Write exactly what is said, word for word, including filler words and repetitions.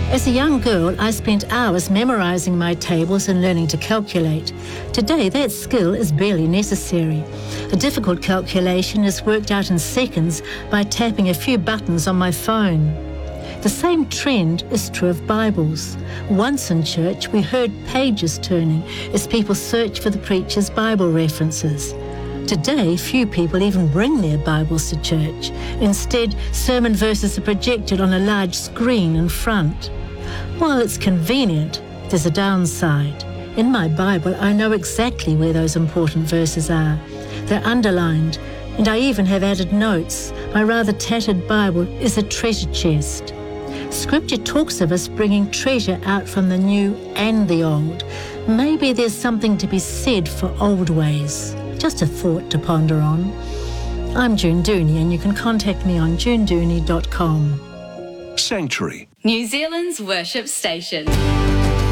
As a young girl, I spent hours memorising my tables and learning to calculate. Today, that skill is barely necessary. A difficult calculation is worked out in seconds by tapping a few buttons on my phone. The same trend is true of Bibles. Once in church, we heard pages turning as people search for the preacher's Bible references. Today, few people even bring their Bibles to church. Instead, sermon verses are projected on a large screen in front. While it's convenient, there's a downside. In my Bible, I know exactly where those important verses are. They're underlined, and I even have added notes. My rather tattered Bible is a treasure chest. Scripture talks of us bringing treasure out from the new and the old. Maybe there's something to be said for old ways. Just a thought to ponder on. I'm June Dooney, and you can contact me on june dooney dot com. Sanctuary, New Zealand's worship station.